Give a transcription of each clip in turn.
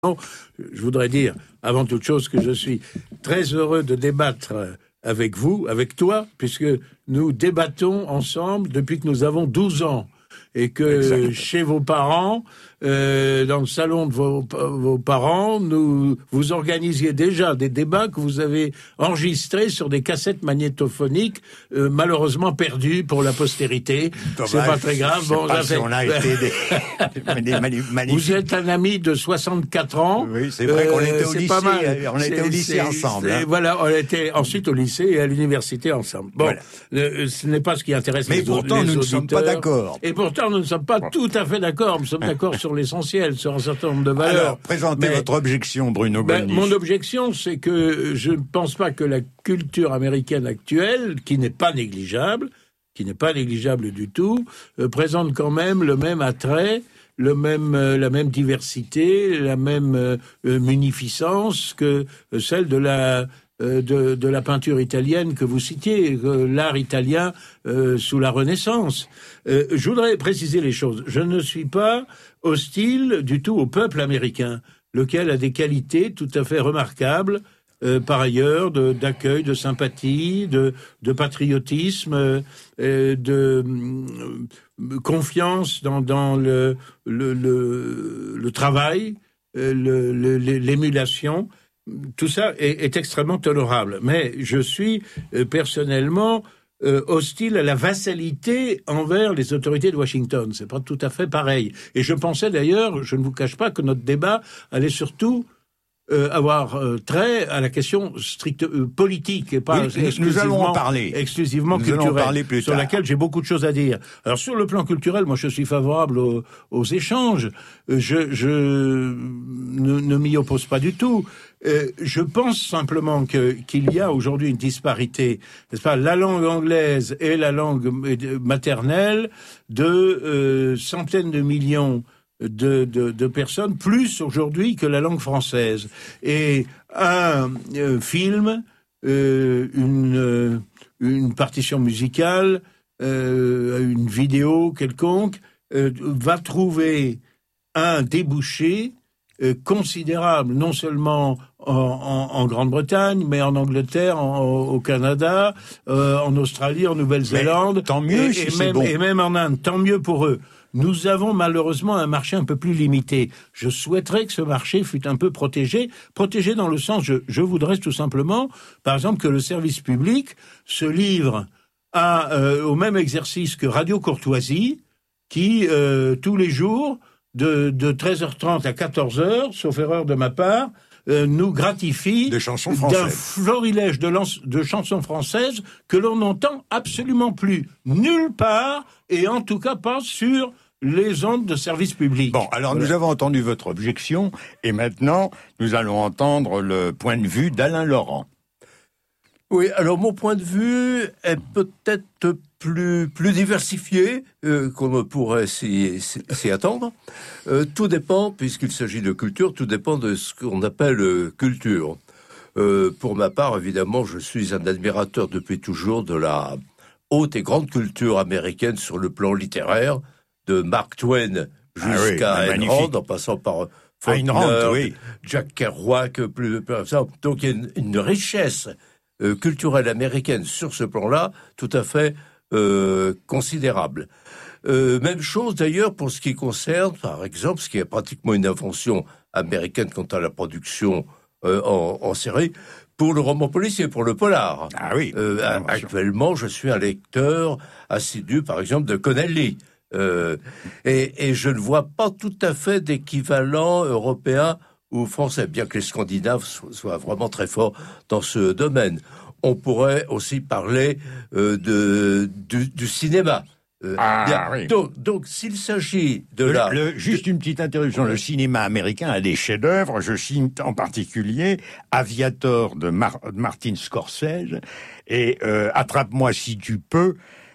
Je voudrais dire, avant toute chose, que je suis très heureux de débattre avec vous, avec toi, puisque nous débattons ensemble depuis que nous avons 12 ans. Et que Exactement. Chez vos parents, dans le salon de vos parents, vous organisiez déjà des débats que vous avez enregistrés sur des cassettes magnétophoniques, malheureusement perdues pour la postérité. Dommage. C'est pas très grave. Bon, pas si on a été magnifiques. Vous êtes un ami de 64 ans. Oui, c'est vrai qu'on était au lycée. On était au lycée ensemble. Voilà, on était ensuite au lycée et à l'université ensemble. Bon, voilà. Ce n'est pas ce qui intéresse les auditeurs. Mais pourtant, nous ne sommes pas d'accord. Et pourtant, nous ne sommes pas tout à fait d'accord. Nous sommes d'accord sur l'essentiel, sur un certain nombre de valeurs. Alors, présentez votre objection, Bruno Gollnisch. Mon objection, c'est que je ne pense pas que la culture américaine actuelle, qui n'est pas négligeable du tout, présente quand même le même attrait, la même diversité, la même munificence que celle de la peinture italienne que vous citiez, l'art italien sous la Renaissance. Je voudrais préciser les choses. Je ne suis pas hostile du tout au peuple américain, lequel a des qualités tout à fait remarquables, par ailleurs, d'accueil, de sympathie, de patriotisme, de confiance dans le travail, l'émulation. Tout ça est extrêmement tolérable. Mais je suis personnellement hostile à la vassalité envers les autorités de Washington. C'est pas tout à fait pareil. Et je pensais d'ailleurs, je ne vous cache pas, que notre débat allait surtout avoir trait à la question stricte politique et pas exclusivement culturelle, sur laquelle j'ai beaucoup de choses à dire. Alors sur le plan culturel, moi je suis favorable aux échanges. Je ne m'y oppose pas du tout. Je pense simplement qu'il y a aujourd'hui une disparité, n'est-ce pas, la langue anglaise et la langue maternelle de centaines de millions de personnes, plus aujourd'hui que la langue française. Et un film, une partition musicale, une vidéo quelconque, va trouver un débouché considérable, non seulement en Grande-Bretagne, mais en Angleterre, au Canada, en Australie, en Nouvelle-Zélande, mais tant mieux et même en Inde. Tant mieux pour eux. Nous avons malheureusement un marché un peu plus limité. Je souhaiterais que ce marché fût un peu protégé dans le sens, je voudrais tout simplement, par exemple, que le service public se livre au même exercice que Radio Courtoisie, qui, tous les jours, de 13h30 à 14h, sauf erreur de ma part, nous gratifie d'un florilège de chansons françaises que l'on n'entend absolument plus nulle part, et en tout cas pas sur les ondes de service public. Bon, alors voilà. Nous avons entendu votre objection, et maintenant nous allons entendre le point de vue d'Alain Laurent. Oui, alors mon point de vue est peut-être plus diversifié qu'on ne pourrait s'y attendre. Tout dépend, puisqu'il s'agit de culture, tout dépend de ce qu'on appelle culture. Pour ma part, évidemment, je suis un admirateur depuis toujours de la haute et grande culture américaine sur le plan littéraire, de Mark Twain jusqu'à Ayn Rand, en passant par Faulkner, Jack Kerouac, donc il y a une richesse culturelle américaine sur ce plan-là, tout à fait considérable. Même chose d'ailleurs pour ce qui concerne, par exemple, ce qui est pratiquement une invention américaine quant à la production en série, pour le roman policier, pour le polar. Ah oui. Actuellement, je suis un lecteur assidu, par exemple, de Connelly. Et je ne vois pas tout à fait d'équivalent européen ou français, bien que les Scandinaves soient vraiment très forts dans ce domaine. On pourrait aussi parler du cinéma. Oui. Donc, s'il s'agit de juste une petite interruption. Le cinéma américain a des chefs-d'œuvre. Je cite en particulier Aviator de Martin Scorsese et Attrape-moi si tu peux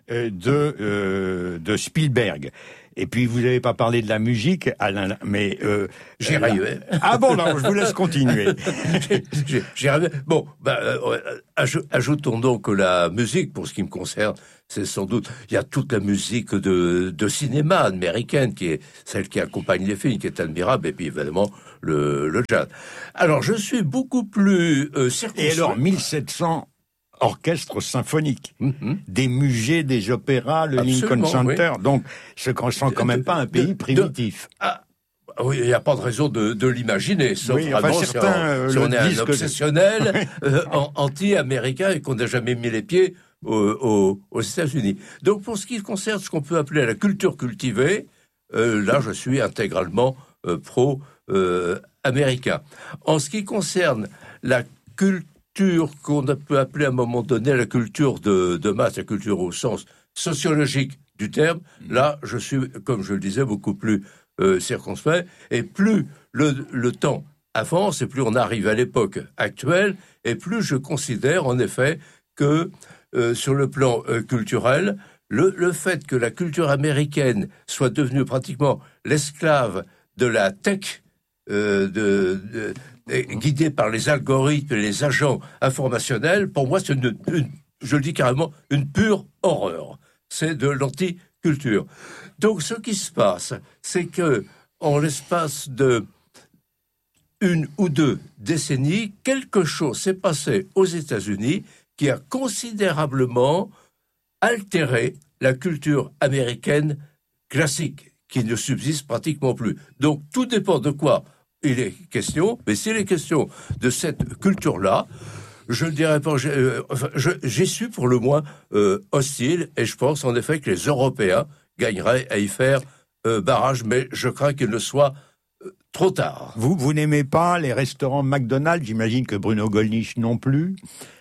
de Spielberg. Et puis, vous n'avez pas parlé de la musique, Alain, mais... J'y arrivais. Ah bon, non, je vous laisse continuer. J'y arrivais. Bon, ajoutons donc que la musique, pour ce qui me concerne, c'est sans doute, il y a toute la musique de cinéma américaine qui est celle qui accompagne les films, qui est admirable, et puis évidemment le jazz. Alors je suis beaucoup plus circonspect. Et alors 1700 orchestres symphoniques, des musées, des opéras, le Lincoln Center, oui. Donc ce qu'on sent quand même pas un pays primitif. Oui, il n'y a pas de raison de l'imaginer, sauf oui, vraiment si on est un obsessionnel que... anti-américain et qu'on n'a jamais mis les pieds aux États-Unis. Donc pour ce qui concerne ce qu'on peut appeler la culture cultivée, là je suis intégralement pro-américain. En ce qui concerne la culture qu'on peut appeler à un moment donné la culture de masse, la culture au sens sociologique du terme, là je suis, comme je le disais, beaucoup plus circonspect, et plus le temps avance, et plus on arrive à l'époque actuelle, et plus je considère en effet que sur le plan culturel, le fait que la culture américaine soit devenue pratiquement l'esclave de la tech, guidée par les algorithmes et les agents informationnels, pour moi c'est je le dis carrément, une pure horreur. C'est de l'anticulture. Donc, ce qui se passe, c'est que, en l'espace de 1 ou 2 décennies, quelque chose s'est passé aux États-Unis qui a considérablement altéré la culture américaine classique, qui ne subsiste pratiquement plus. Donc, tout dépend de quoi il est question, mais s'il est question de cette culture-là, je ne dirais pas, j'y suis pour le moins hostile, et je pense en effet que les Européens gagneraient à y faire barrage, mais je crains qu'il ne soit trop tard. Vous n'aimez pas les restaurants McDonald's? J'imagine que Bruno Gollnisch non plus.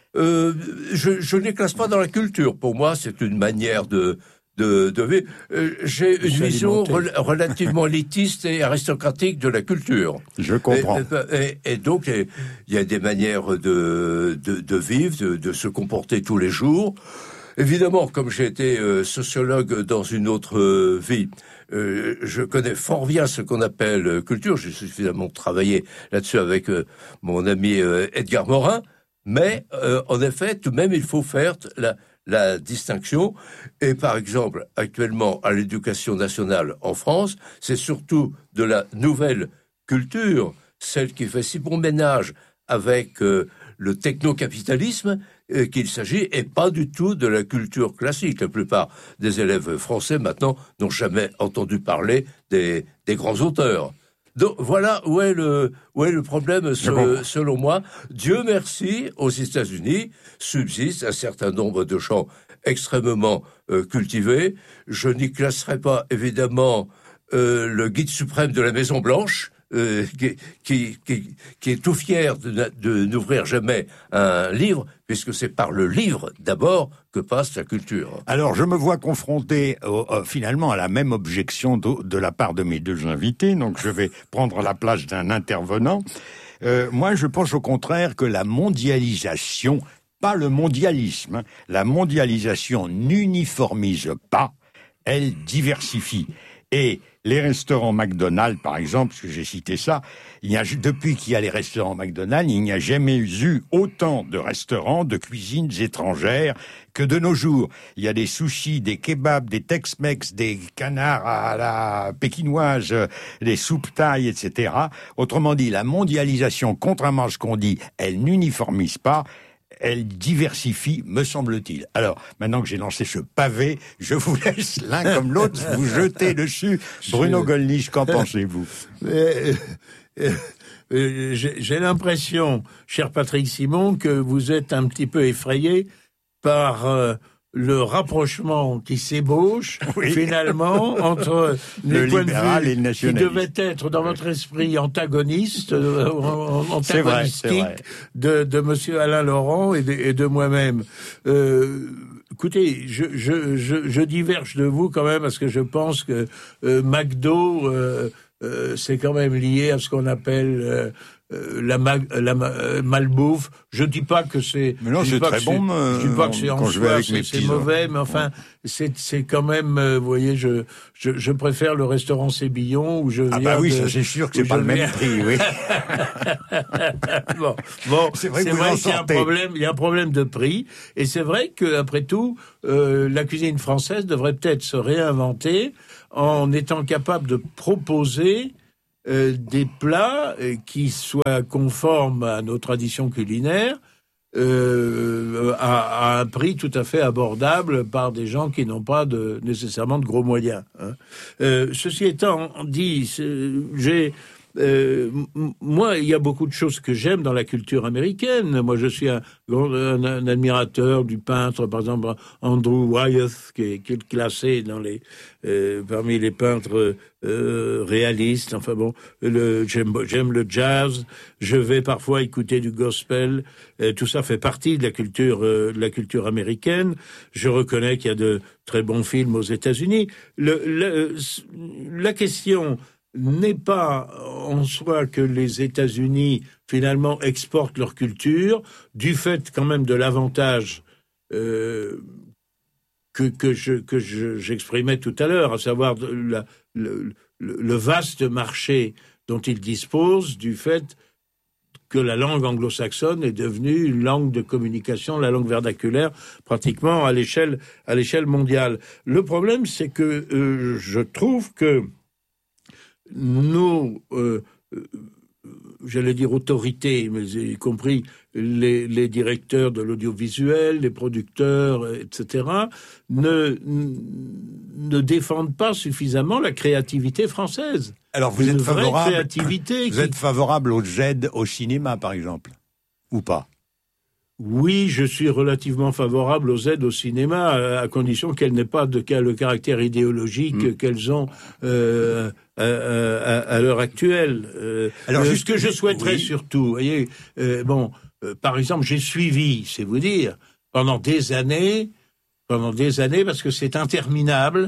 Je ne les classe pas dans la culture. Pour moi, c'est une manière de vivre. J'ai une vision relativement élitiste et aristocratique de la culture. Je comprends. Et donc, il y a des manières de vivre, de se comporter tous les jours. Évidemment, comme j'ai été sociologue dans une autre vie, je connais fort bien ce qu'on appelle culture. J'ai suffisamment travaillé là-dessus avec mon ami Edgar Morin. Mais, en effet, tout de même, il faut faire la distinction. Et par exemple, actuellement, à l'éducation nationale en France, c'est surtout de la nouvelle culture, celle qui fait si bon ménage avec le technocapitalisme, qu'il s'agit, et pas du tout de la culture classique. La plupart des élèves français, maintenant, n'ont jamais entendu parler des grands auteurs. Donc voilà où est le problème selon moi. Dieu merci, aux États-Unis subsiste un certain nombre de gens extrêmement cultivés. Je n'y classerai pas évidemment le guide suprême de la Maison Blanche, qui est tout fier de n'ouvrir jamais un livre, puisque c'est par le livre d'abord que passe la culture. Alors je me vois confronté finalement à la même objection de la part de mes 2 invités, donc je vais prendre la place d'un intervenant. Moi je pense au contraire que la mondialisation, pas le mondialisme, la mondialisation n'uniformise pas, elle diversifie. Et les restaurants McDonald's, par exemple, parce que j'ai cité ça, depuis qu'il y a les restaurants McDonald's, il n'y a jamais eu autant de restaurants de cuisines étrangères que de nos jours. Il y a des sushis, des kebabs, des Tex-Mex, des canards à la pékinoise, des soupes thaï, etc. Autrement dit, la mondialisation, contrairement à ce qu'on dit, elle n'uniformise pas. Elle diversifie, me semble-t-il. Alors, maintenant que j'ai lancé ce pavé, je vous laisse l'un comme l'autre vous jeter dessus. Bruno Gollnisch, qu'en pensez-vous? J'ai l'impression, cher Patrick Simon, que vous êtes un petit peu effrayé par le rapprochement qui s'ébauche, finalement, entre les points de vue et le qui devaient être, dans votre esprit, antagonistes, antagonistiques de monsieur Alain Laurent et de moi-même. Écoutez, je diverge de vous quand même, parce que je pense que McDo c'est quand même lié à ce qu'on appelle la malbouffe. Je dis pas que c'est. Mais non, c'est très bon. Je dis pas que c'est en soi, c'est mauvais, mais enfin, c'est quand même. Vous voyez, je préfère le restaurant Sébillon où je viens. Ah bah oui, ça c'est sûr que c'est pas le même prix, oui. bon, c'est vrai qu'il y a un problème. Il y a un problème de prix, et c'est vrai que après tout, la cuisine française devrait peut-être se réinventer en étant capable de proposer des plats qui soient conformes à nos traditions culinaires à un prix tout à fait abordable par des gens qui n'ont pas nécessairement de gros moyens. Ceci étant dit, moi, il y a beaucoup de choses que j'aime dans la culture américaine. Moi, je suis un admirateur du peintre, par exemple, Andrew Wyeth, qui est classé parmi les peintres réalistes. Enfin bon, j'aime le jazz. Je vais parfois écouter du gospel. Tout ça fait partie de la culture américaine. Je reconnais qu'il y a de très bons films aux États-Unis. La question n'est pas en soi que les États-Unis finalement exportent leur culture, du fait quand même de l'avantage que j'exprimais tout à l'heure, à savoir le vaste marché dont ils disposent, du fait que la langue anglo-saxonne est devenue une langue de communication, la langue vernaculaire, pratiquement à l'échelle mondiale. Le problème, c'est que je trouve que nos, j'allais dire autorités, mais y compris les directeurs de l'audiovisuel, les producteurs, etc., ne défendent pas suffisamment la créativité française. Alors vous êtes favorable aux aides au cinéma, par exemple, ou pas? Oui, je suis relativement favorable aux aides au cinéma, à condition qu'elles n'aient pas le caractère idéologique qu'elles ont à l'heure actuelle. Alors, ce que je souhaiterais surtout, vous voyez, par exemple, j'ai suivi, c'est vous dire, pendant des années, parce que c'est interminable,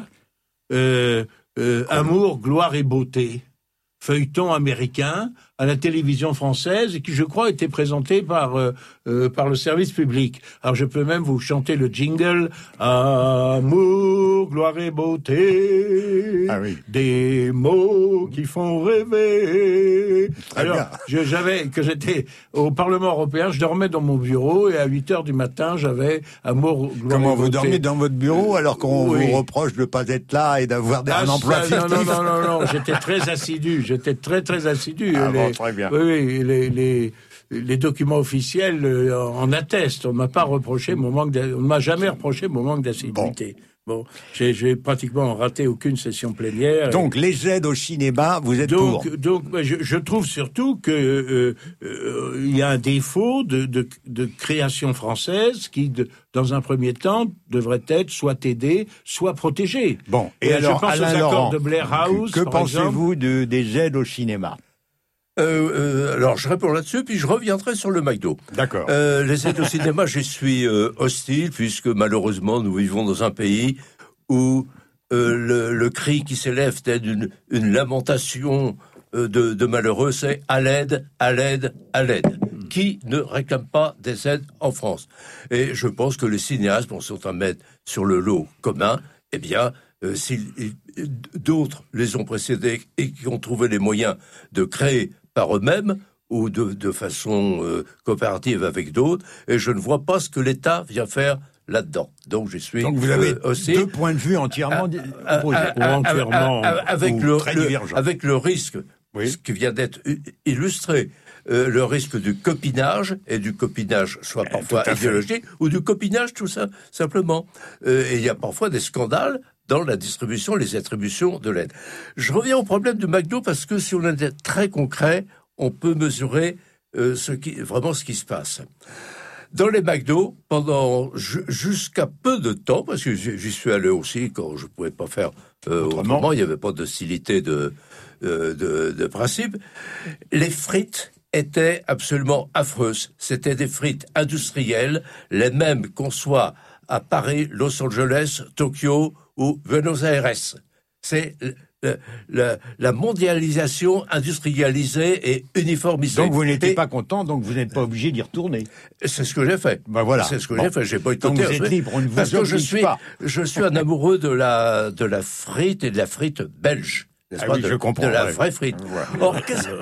Amour, gloire et beauté, feuilleton américain à la télévision française et qui, je crois, était présenté par le service public. Alors, je peux même vous chanter le jingle Amour, gloire et beauté, des mots qui font rêver. Alors, j'étais au Parlement européen, je dormais dans mon bureau et à 8h du matin, j'avais Amour, gloire et beauté. Comment vous dormez dans votre bureau alors qu'on vous reproche de ne pas être là et d'avoir un emploi fictif? Non, j'étais très assidu, très assidu. Très bien. Oui, les documents officiels en attestent. On m'a jamais reproché mon manque d'assiduité. Bon, j'ai pratiquement raté aucune session plénière. Donc, les aides au cinéma, vous êtes pour? Donc, je trouve surtout que il y a un défaut de création française qui, dans un premier temps, devrait être soit aidée, soit protégée. Bon, et alors, je pense Alain aux accords Laurent, de Blair House. Que pensez-vous des aides au cinéma? Alors, je réponds là-dessus, puis je reviendrai sur le McDo. D'accord. Les aides au cinéma, j'y suis hostile, puisque malheureusement, nous vivons dans un pays où le cri qui s'élève tel une lamentation de malheureux, c'est à l'aide, à l'aide, à l'aide. Qui ne réclame pas des aides en France? Et je pense que les cinéastes sont à mettre sur le lot commun. Eh bien, si d'autres les ont précédés et qui ont trouvé les moyens de créer par eux-mêmes ou de façon coopérative avec d'autres, et je ne vois pas ce que l'État vient faire là-dedans. Donc je suis. Donc vous avez aussi deux points de vue entièrement avec le risque, ce qui vient d'être illustré. Le risque du copinage, et du copinage soit parfois idéologique, ou du copinage tout ça, simplement. Et il y a parfois des scandales dans la distribution, les attributions de l'aide. Je reviens au problème du McDo parce que si on est très concret, on peut mesurer ce qui se passe. Dans les McDo, pendant jusqu'à peu de temps, parce que j'y suis allé aussi quand je pouvais pas faire autrement, il n'y avait pas d'hostilité de principe, les frites étaient absolument affreuses. C'était des frites industrielles, les mêmes qu'on soit à Paris, Los Angeles, Tokyo ou Buenos Aires. C'est la mondialisation industrialisée et uniformisée. Donc vous n'étiez pas content, donc vous n'êtes pas obligé d'y retourner. C'est ce que j'ai fait. Ben voilà. C'est ce que j'ai fait. J'ai pas été donc vous êtes libre, on ne vous parce que je suis un amoureux de la frite et de la frite belge. Ah oui, je comprends. De la vraie frite. Ouais. Or,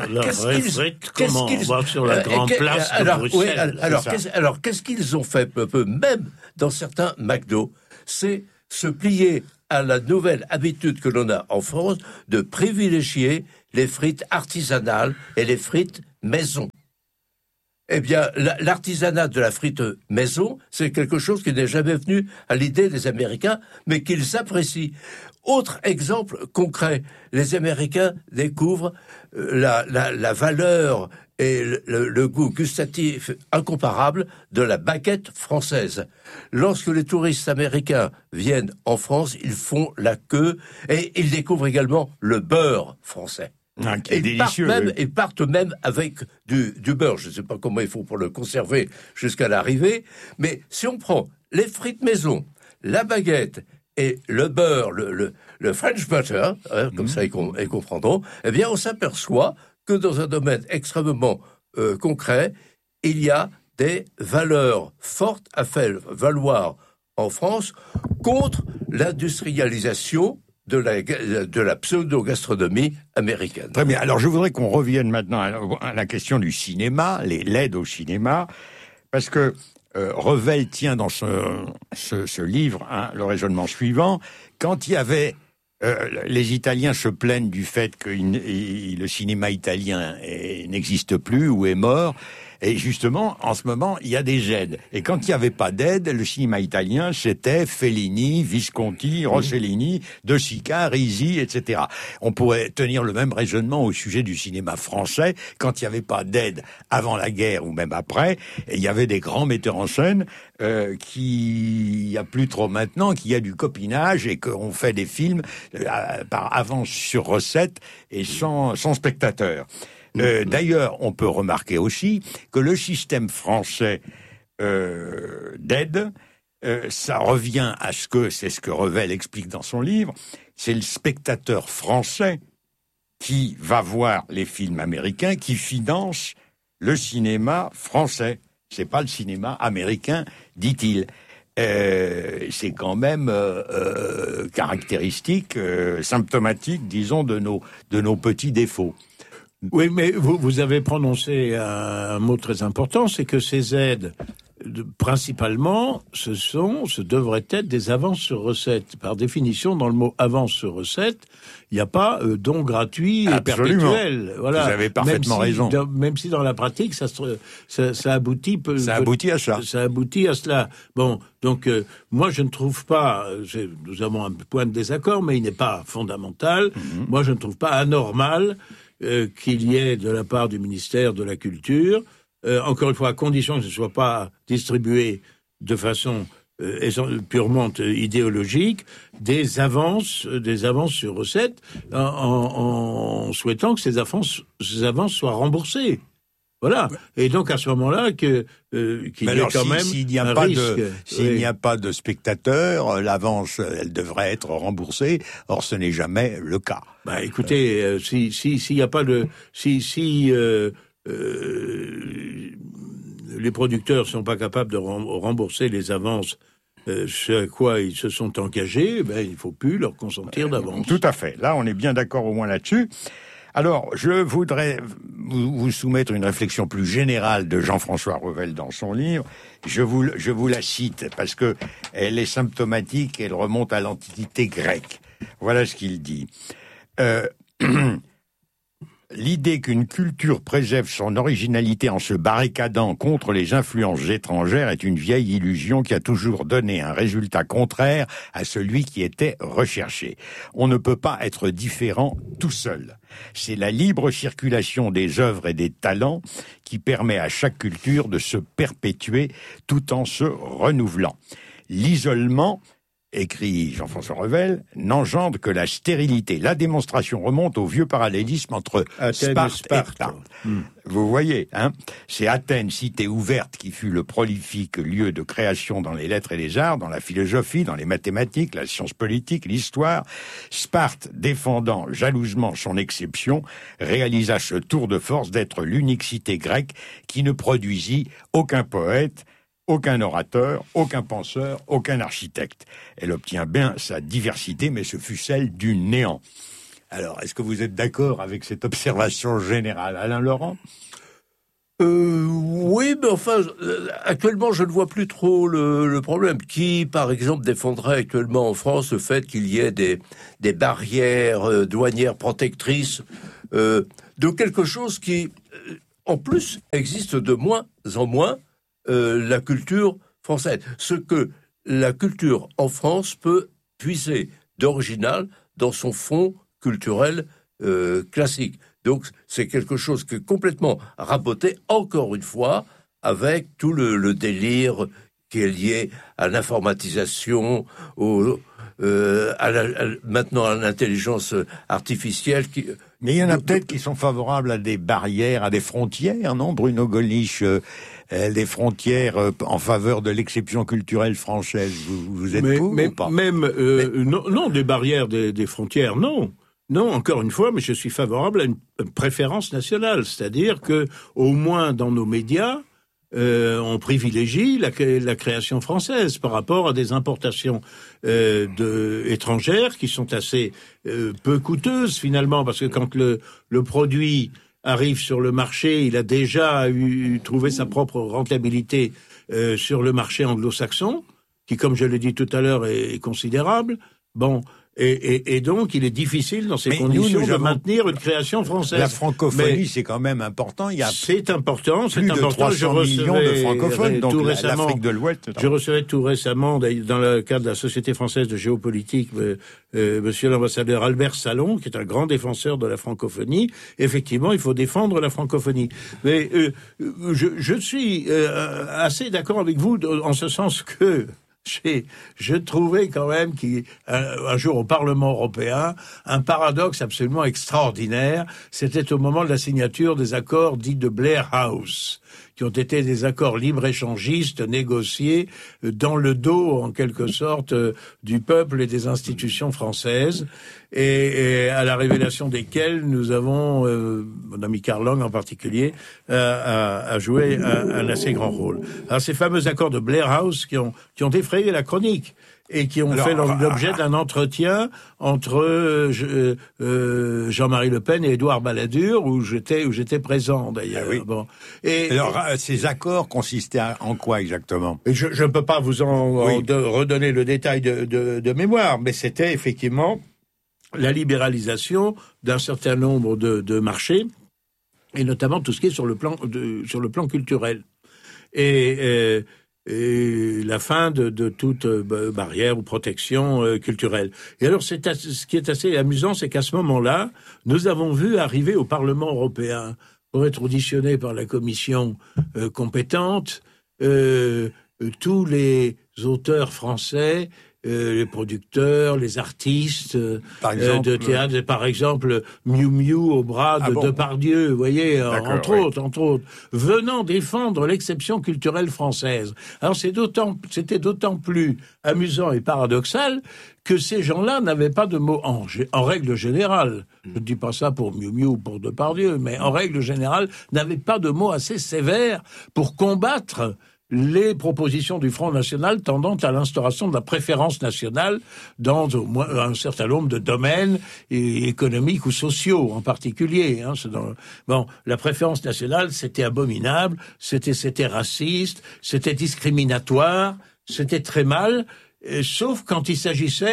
comment on va sur la grande place de Bruxelles. Alors, qu'est-ce qu'ils ont fait, même dans certains McDo, c'est se plier à la nouvelle habitude que l'on a en France de privilégier les frites artisanales et les frites maison. Eh bien, l'artisanat de la frite maison, c'est quelque chose qui n'est jamais venu à l'idée des Américains, mais qu'ils apprécient. Autre exemple concret, les Américains découvrent la valeur et le goût gustatif incomparable de la baguette française. Lorsque les touristes américains viennent en France, ils font la queue et ils découvrent également le beurre français. Ah, qui est délicieux. Ils partent même avec du beurre. Je ne sais pas comment il faut pour le conserver jusqu'à l'arrivée, mais si on prend les frites maison, la baguette et le beurre, le French butter, comme ça ils comprendront, eh bien on s'aperçoit que dans un domaine extrêmement concret, il y a des valeurs fortes à faire valoir en France contre l'industrialisation de la pseudo-gastronomie américaine. Très bien. Alors, je voudrais qu'on revienne maintenant à la question du cinéma, l'aide au cinéma, parce que Revel tient dans ce livre le raisonnement suivant. Quand il y avait... les Italiens se plaignent du fait que le cinéma italien n'existe plus ou est mort. Et justement, en ce moment, il y a des aides. Et quand il n'y avait pas d'aide, le cinéma italien, c'était Fellini, Visconti, Rossellini, De Sica, Risi, etc. On pourrait tenir le même raisonnement au sujet du cinéma français. Quand il n'y avait pas d'aide avant la guerre ou même après, et il y avait des grands metteurs en scène il n'y a plus trop maintenant, qu'il y a du copinage et qu'on fait des films par avance sur recette et sans spectateurs. D'ailleurs, on peut remarquer aussi que le système français d'aide, ça revient à c'est ce que Revel explique dans son livre, c'est le spectateur français qui va voir les films américains, qui finance le cinéma français. C'est pas le cinéma américain, dit-il. C'est quand même caractéristique, symptomatique, disons, de nos petits défauts. Oui, mais vous avez prononcé un mot très important, c'est que ces aides, principalement, ce devraient être des avances sur recette. Par définition, dans le mot avance sur recette, il n'y a pas don gratuit et perpétuel. Voilà. Vous avez parfaitement raison. Même si dans la pratique, ça aboutit. Ça aboutit à ça. Ça aboutit à cela. Bon, donc moi je ne trouve pas. Nous avons un point de désaccord, mais il n'est pas fondamental. Mm-hmm. Moi je ne trouve pas anormal qu'il y ait de la part du ministère de la Culture, encore une fois à condition que ce ne soit pas distribué de façon purement idéologique, des avances sur recettes, en souhaitant que ces avances soient remboursées. Voilà. Et donc à ce moment-là qu'il y ait quand même un risque. S'il n'y a pas de spectateurs, l'avance elle devrait être remboursée. Or ce n'est jamais le cas. Bah écoutez, s'il n'y a pas les producteurs sont pas capables de rembourser les avances, ce à quoi ils se sont engagés, il ne faut plus leur consentir d'avance. Tout à fait. Là, on est bien d'accord au moins là-dessus. Alors, je voudrais vous soumettre une réflexion plus générale de Jean-François Revel dans son livre. Je vous la cite parce que elle est symptomatique, elle remonte à l'Antiquité grecque. Voilà ce qu'il dit. L'idée qu'une culture préserve son originalité en se barricadant contre les influences étrangères est une vieille illusion qui a toujours donné un résultat contraire à celui qui était recherché. On ne peut pas être différent tout seul. C'est la libre circulation des œuvres et des talents qui permet à chaque culture de se perpétuer tout en se renouvelant. L'isolement écrit Jean-François Revel, n'engendre que la stérilité. La démonstration remonte au vieux parallélisme entre Athènes Sparte et Sparte. Vous voyez, hein, c'est Athènes, cité ouverte, qui fut le prolifique lieu de création dans les lettres et les arts, dans la philosophie, dans les mathématiques, la science politique, l'histoire. Sparte, défendant jalousement son exception, réalisa ce tour de force d'être l'unique cité grecque qui ne produisit aucun poète, aucun orateur, aucun penseur, aucun architecte. Elle obtient bien sa diversité, mais ce fut celle du néant. Alors, est-ce que vous êtes d'accord avec cette observation générale, Alain Laurent ? Oui, mais enfin, actuellement, je ne vois plus trop le problème. Qui, par exemple, défendrait actuellement en France le fait qu'il y ait des barrières douanières protectrices de quelque chose qui, en plus, existe de moins en moins, la culture française. Ce que la culture en France peut puiser d'original dans son fond culturel classique. Donc, c'est quelque chose qui est complètement raboté, encore une fois, avec tout le délire qui est lié à l'informatisation, maintenant à l'intelligence artificielle. Mais il y en a peut-être qui sont favorables à des barrières, à des frontières, non, Bruno Gollnisch, des frontières en faveur de l'exception culturelle française. Vous êtes pour ou pas ? Non, des barrières, des frontières, non. Non, encore une fois, mais je suis favorable à une préférence nationale, c'est-à-dire que, au moins dans nos médias, on privilégie la création française par rapport à des importations étrangères qui sont assez peu coûteuses finalement, parce que quand le produit arrive sur le marché, il a déjà trouvé sa propre rentabilité sur le marché anglo-saxon, qui, comme je l'ai dit tout à l'heure, est considérable. Bon. Et donc, il est difficile dans ces conditions de maintenir une création française. La francophonie, c'est quand même important. C'est important. Plus de 300 millions de francophones, donc l'Afrique de l'Ouest. Je recevais tout récemment, dans le cadre de la Société française de géopolitique, monsieur l'ambassadeur Albert Salon, qui est un grand défenseur de la francophonie. Effectivement, il faut défendre la francophonie. Mais je suis assez d'accord avec vous en ce sens que je trouvais quand même qu'un jour au Parlement européen, un paradoxe absolument extraordinaire, c'était au moment de la signature des accords dits de Blair House, qui ont été des accords libre-échangistes négociés dans le dos, en quelque sorte, du peuple et des institutions françaises, et à la révélation desquels nous avons, mon ami Karl Lang en particulier, a joué un assez grand rôle. Alors ces fameux accords de Blair House qui ont effrayé la chronique, et qui ont fait l'objet d'un entretien entre Jean-Marie Le Pen et Édouard Balladur, où j'étais présent d'ailleurs. Ah oui. Bon. Alors, ces accords consistaient en quoi exactement ? Je ne peux pas vous redonner le détail de mémoire, mais c'était effectivement la libéralisation d'un certain nombre de marchés, et notamment tout ce qui est sur le plan culturel. Et la fin de toute barrière ou protection culturelle. Et alors, ce qui est assez amusant, c'est qu'à ce moment-là, nous avons vu arriver au Parlement européen, pour être auditionné par la commission compétente, tous les auteurs français, les producteurs, les artistes de théâtre, par exemple Miu Miu au bras de Depardieu, vous voyez, entre autres, venant défendre l'exception culturelle française. Alors c'était d'autant plus amusant et paradoxal que ces gens-là n'avaient pas de mots en règle générale. Je ne dis pas ça pour Miu Miu ou pour Depardieu, mais en règle générale, n'avaient pas de mots assez sévères pour combattre les propositions du Front National tendant à l'instauration de la préférence nationale dans au moins un certain nombre de domaines économiques ou sociaux en particulier. La préférence nationale, c'était abominable, c'était raciste, c'était discriminatoire, c'était très mal, sauf quand il s'agissait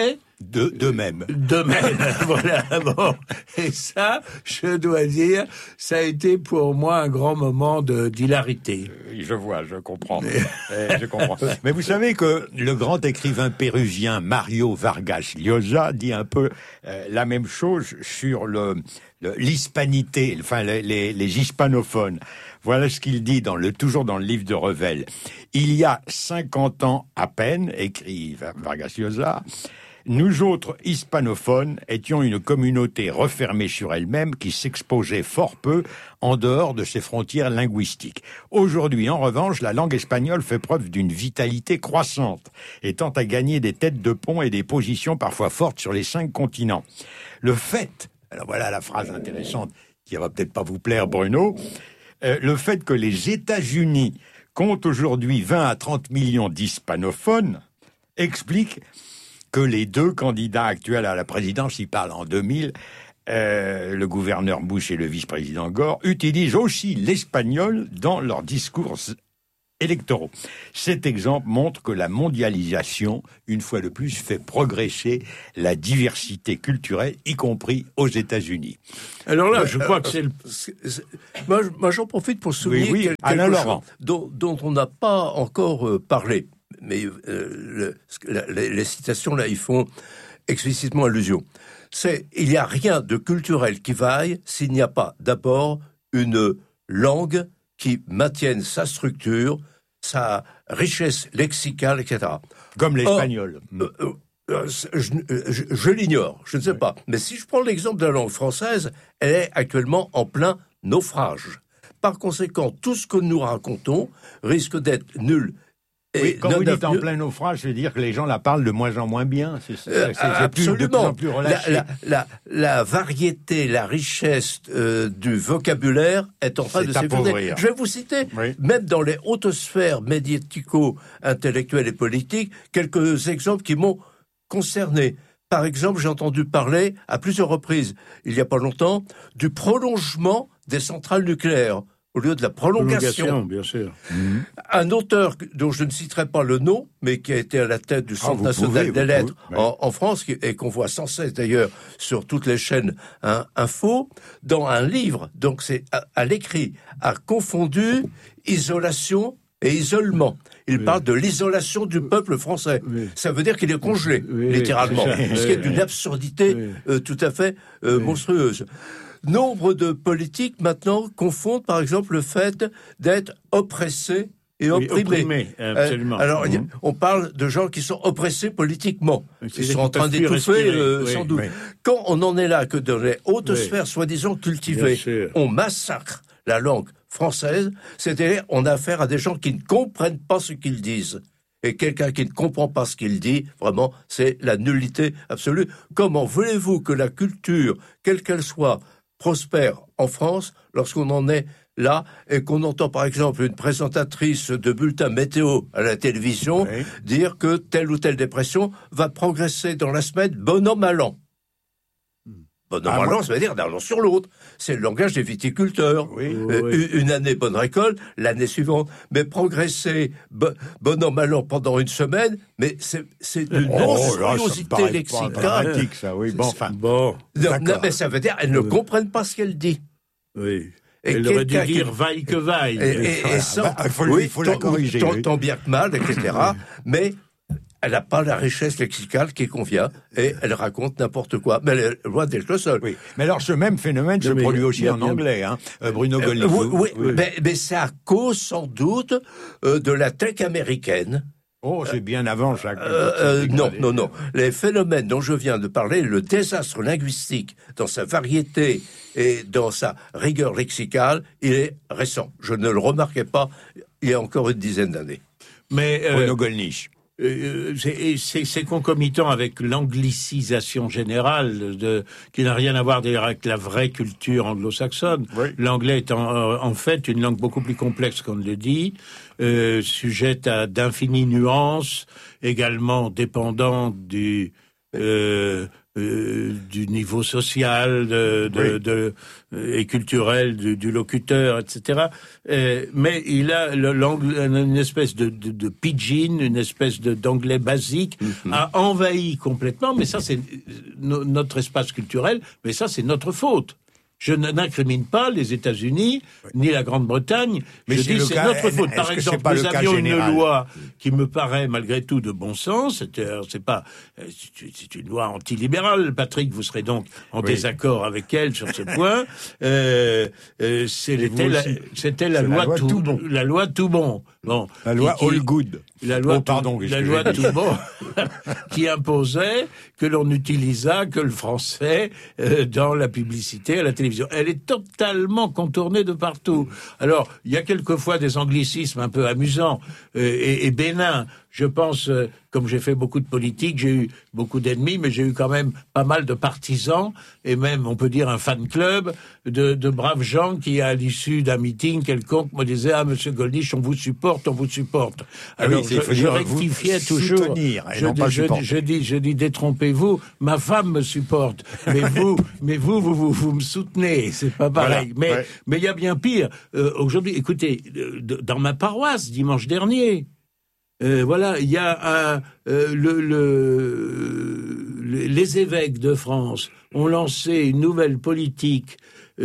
De même. De même, voilà. Bon. Et ça, je dois dire, ça a été pour moi un grand moment d'hilarité. Je vois, je comprends. Je comprends. Mais vous savez que le grand écrivain péruvien Mario Vargas Llosa dit un peu la même chose sur l'hispanité, enfin les hispanophones. Voilà ce qu'il dit toujours dans le livre de Revel. Il y a 50 ans à peine, écrit Vargas Llosa, nous autres hispanophones étions une communauté refermée sur elle-même qui s'exposait fort peu en dehors de ses frontières linguistiques. Aujourd'hui, en revanche, la langue espagnole fait preuve d'une vitalité croissante et tend à gagner des têtes de pont et des positions parfois fortes sur les 5 continents. Le fait, alors voilà la phrase intéressante qui va peut-être pas vous plaire, Bruno, le fait que les États-Unis comptent aujourd'hui 20 à 30 millions d'hispanophones explique que les 2 candidats actuels à la présidence, ils parlent en 2000, le gouverneur Bush et le vice-président Gore, utilisent aussi l'espagnol dans leurs discours électoraux. Cet exemple montre que la mondialisation, une fois de plus, fait progresser la diversité culturelle, y compris aux États-Unis. Alors là, je crois que c'est Moi, j'en profite pour souligner quelque chose dont on n'a pas encore parlé. Mais les citations, là, ils font explicitement allusion. Il n'y a rien de culturel qui vaille s'il n'y a pas d'abord une langue qui maintienne sa structure, sa richesse lexicale, etc. Comme l'espagnol. Je l'ignore, je ne sais pas. Mais si je prends l'exemple de la langue française, elle est actuellement en plein naufrage. Par conséquent, tout ce que nous racontons risque d'être nul. Oui, quand vous dites en plein naufrage, je veux dire que les gens la parlent de moins en moins bien. C'est de plus en plus relâché. La variété, la richesse du vocabulaire est en train de s'effondrer. Je vais vous citer, même dans les hautes sphères médiatico-intellectuelles et politiques, quelques exemples qui m'ont concerné. Par exemple, j'ai entendu parler à plusieurs reprises, il n'y a pas longtemps, du prolongement des centrales nucléaires au lieu de la prolongation. Bien sûr. Un auteur dont je ne citerai pas le nom, mais qui a été à la tête du Centre national des lettres en France, et qu'on voit sans cesse d'ailleurs sur toutes les chaînes info, dans un livre, donc c'est à l'écrit, a confondu isolation et isolement. Il parle de l'isolation du peuple français. Ça veut dire qu'il est congelé, littéralement. Ce qui est d'une absurdité tout à fait monstrueuse. Nombre de politiques maintenant confondent par exemple le fait d'être oppressé et opprimé. Absolument. Alors on parle de gens qui sont oppressés politiquement, qui sont en train d'étouffer sans doute. Quand on en est là que dans les hautes sphères soi-disant cultivées, on massacre la langue française, c'est-à-dire on a affaire à des gens qui ne comprennent pas ce qu'ils disent. Et quelqu'un qui ne comprend pas ce qu'il dit, vraiment, c'est la nullité absolue. Comment voulez-vous que la culture, quelle qu'elle soit, prospère en France lorsqu'on en est là et qu'on entend par exemple une présentatrice de bulletin météo à la télévision dire que telle ou telle dépression va progresser dans la semaine, bon an, mal an. Bon an, mal an, ça veut dire d'un an sur l'autre. C'est le langage des viticulteurs. Une année, bonne récolte, l'année suivante. Mais progresser, bon an, mal an pendant une semaine, mais c'est une monstruosité lexicale. Ça, oui. Non, mais ça veut dire, elles ne comprennent pas ce qu'elle dit. Oui. Elle aurait dû dire vaille que vaille. Et ça, il faut la corriger. Tant bien que mal, etc. Mais elle n'a pas la richesse lexicale qui convient et elle raconte n'importe quoi. Mais elle est loin d'être le seul. Oui. Mais alors, ce même phénomène se produit aussi en anglais, hein. Bruno Gollnisch. Mais c'est à cause, sans doute, de la tech américaine. Oh, c'est bien avant, Jacques. Non. Les phénomènes dont je viens de parler, le désastre linguistique dans sa variété et dans sa rigueur lexicale, il est récent. Je ne le remarquais pas il y a encore une dizaine d'années. Mais Bruno Gollnisch. C'est concomitant avec l'anglicisation générale qui n'a rien à voir d'ailleurs avec la vraie culture anglo-saxonne. L'anglais est en fait une langue beaucoup plus complexe qu'on ne le dit, sujette à d'infinies nuances, également dépendant du niveau social et culturel du locuteur, etc. Mais il a une espèce de pidgin, une espèce d'anglais basique, a envahi complètement. Mais ça, c'est notre espace culturel. Mais ça, c'est notre faute. Je n'incrimine pas les États-Unis ni la Grande-Bretagne. Mais je dis c'est notre faute. Par exemple, nous avions une loi qui me paraît malgré tout de bon sens. C'est une loi antilibérale. Patrick, vous serez donc en désaccord avec elle sur ce point. C'était la loi Toubon. La loi Toubon. Bon. La loi All Good. La loi Toubon qui imposait que l'on n'utilisât que le français dans la publicité à la télévision. Elle est totalement contournée de partout. Alors, il y a quelquefois des anglicismes un peu amusants et bénins. Je pense, comme j'ai fait beaucoup de politique, j'ai eu beaucoup d'ennemis, mais j'ai eu quand même pas mal de partisans, et même, on peut dire, un fan club de braves gens qui, à l'issue d'un meeting quelconque, me disaient « Ah, monsieur Gollnisch, on vous supporte, on vous supporte. » Alors, je rectifiais toujours. Je dis, détrompez-vous, ma femme me supporte, mais vous me soutenez, c'est pas pareil. Voilà, mais il y a bien pire. Aujourd'hui, écoutez, dans ma paroisse, dimanche dernier, voilà, il y a les évêques de France ont lancé une nouvelle politique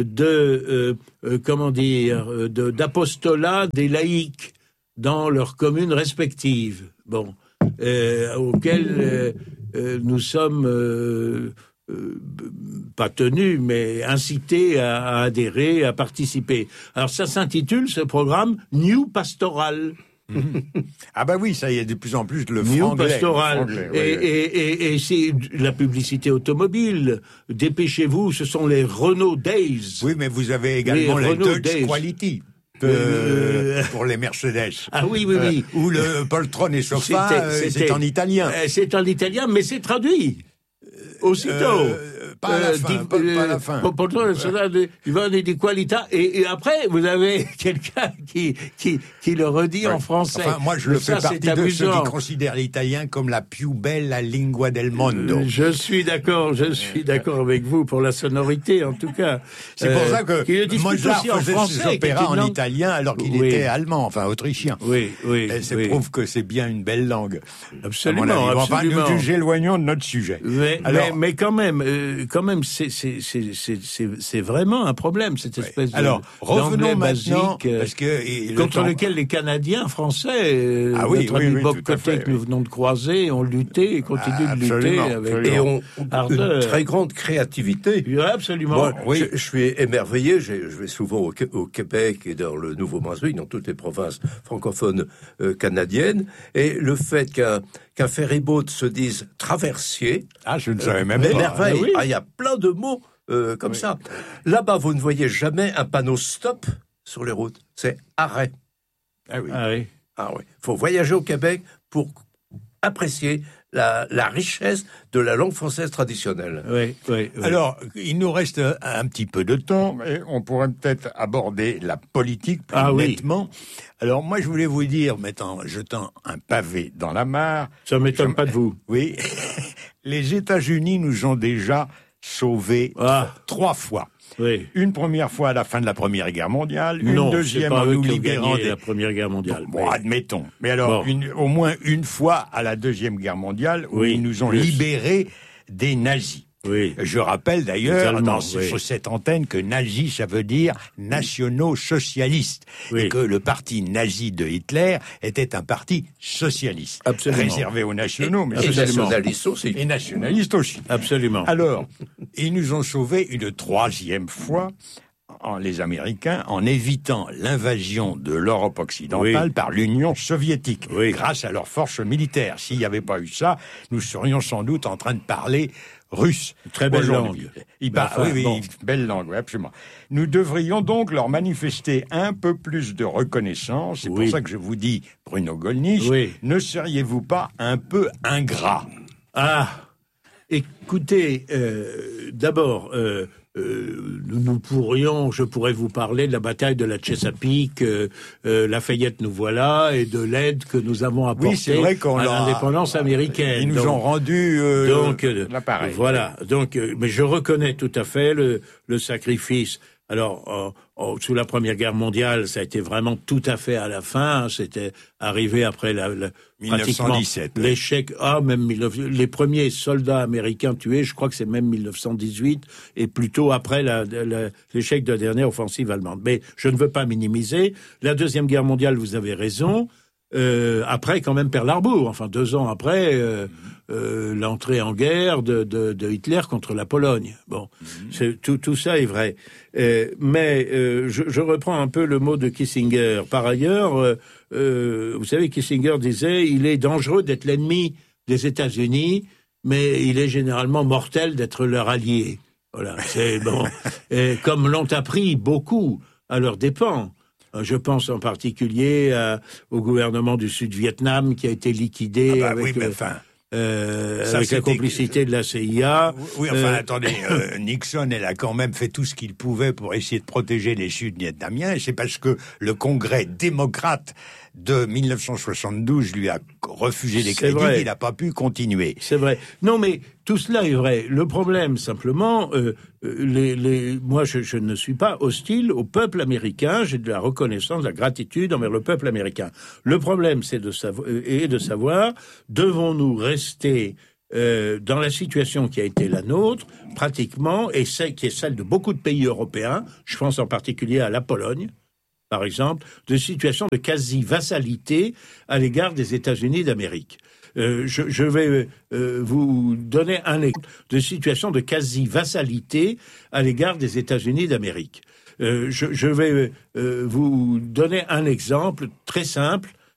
d'apostolat des laïcs dans leurs communes respectives. Bon, auxquelles nous sommes pas tenus, mais incités à adhérer, à participer. Alors ça s'intitule, ce programme, New Pastoral. Ah bah oui, ça y est, de plus en plus le franglais. Pastoral. Et c'est la publicité automobile. Dépêchez-vous, ce sont les Renault Days. Oui, mais vous avez également les Dodge Quality. Pour les Mercedes. Ah oui. Ou le Poltron et Sofa, c'est en italien. C'est en italien, mais c'est traduit. Aussitôt. Pas à la fin. Il va donner des qualités. Et après, vous avez quelqu'un qui le redit en français. Enfin, moi, je fais partie de ceux qui considèrent l'italien comme la più bella lingua del mondo. Je suis d'accord avec vous pour la sonorité, en tout cas. C'est pour ça que Mozart faisait ses opéras en italien alors qu'il était allemand, enfin autrichien. Oui. Ça prouve que c'est bien une belle langue. Absolument. Enfin, nous éloignons de notre sujet. Mais quand même, c'est vraiment un problème, cette espèce revenons basique, parce que contre lequel les Canadiens français, notre ami Bob Coté que nous venons de croiser, ont lutté et continuent de lutter avec ont une très grande créativité. Absolument. Moi, je suis émerveillé. Je vais souvent au Québec et dans le Nouveau-Brunswick, dans toutes les provinces francophones canadiennes, et le fait qu'un ferryboat se dise traversier. Ah, je ne savais même pas. Merveille. Il y a plein de mots comme ça. Là-bas, vous ne voyez jamais un panneau stop sur les routes. C'est arrêt. Ah oui. Faut voyager au Québec pour apprécier la richesse de la langue française traditionnelle. Oui. Alors, il nous reste un petit peu de temps, et on pourrait peut-être aborder la politique plus nettement. Alors, moi, je voulais vous dire, jetant un pavé dans la mare... Ça m'étonne pas de vous. Oui. Les États-Unis nous ont déjà sauvés 3 fois. Oui. Une première fois à la fin de la Première Guerre mondiale, une deuxième en nous libérant de la Première Guerre mondiale. Bon, admettons. Mais alors, au moins une fois à la Deuxième Guerre mondiale, où ils nous ont libérés des nazis. Oui. Je rappelle d'ailleurs sur cette antenne que nazi, ça veut dire nationaux-socialistes. Et que le parti nazi de Hitler était un parti socialiste. Absolument. Réservé aux nationaux, mais et nationalistes aussi. Et nationalistes aussi. Absolument. Alors, ils nous ont sauvés une 3e fois, les Américains, en évitant l'invasion de l'Europe occidentale par l'Union soviétique, grâce à leurs forces militaires. S'il n'y avait pas eu ça, nous serions sans doute en train de parler russe. Très belle langue. Belle langue, absolument. Nous devrions donc leur manifester un peu plus de reconnaissance. C'est pour ça que je vous dis, Bruno Gollnisch, ne seriez-vous pas un peu ingrat? Écoutez, d'abord, je pourrais vous parler de la bataille de la Chesapeake, Lafayette nous voilà, et de l'aide que nous avons apportée à l'indépendance américaine. Ils nous ont rendu l'appareil. Voilà. Donc, mais je reconnais tout à fait le sacrifice. Alors, sous la Première Guerre mondiale, ça a été vraiment tout à fait à la fin. Hein, c'était arrivé après 1917. L'échec. Les premiers soldats américains tués, je crois que c'est même 1918, et plutôt après l'échec de la dernière offensive allemande. Mais je ne veux pas minimiser. La Deuxième Guerre mondiale, vous avez raison. Après, quand même, Pearl Harbor. Enfin, 2 ans après, l'entrée en guerre de Hitler contre la Pologne. Bon, tout ça est vrai. Mais je reprends un peu le mot de Kissinger. Par ailleurs, vous savez, Kissinger disait, il est dangereux d'être l'ennemi des États-Unis, mais il est généralement mortel d'être leur allié. Voilà, c'est bon. Et comme l'ont appris beaucoup à leurs dépens. Je pense en particulier au gouvernement du Sud-Vietnam qui a été liquidé avec la complicité de la CIA. Oui, enfin, attendez, Nixon, elle a quand même fait tout ce qu'il pouvait pour essayer de protéger les Sud-Vietnamiens, et c'est parce que le Congrès démocrate de 1972 lui a refusé les crédits qu'il n'a pas pu continuer. C'est vrai. Non, mais tout cela est vrai. Le problème, simplement, moi, je ne suis pas hostile au peuple américain. J'ai de la reconnaissance, de la gratitude envers le peuple américain. Le problème, c'est de savoir, devons-nous rester dans la situation qui a été la nôtre, pratiquement, et qui est celle de beaucoup de pays européens. Je pense en particulier à la Pologne, par exemple, de situation de quasi-vassalité à l'égard des États-Unis d'Amérique. Je vais vous donner un exemple de situation de quasi-vassalité à l'égard des États-Unis d'Amérique. Je vais vous donner un exemple très simple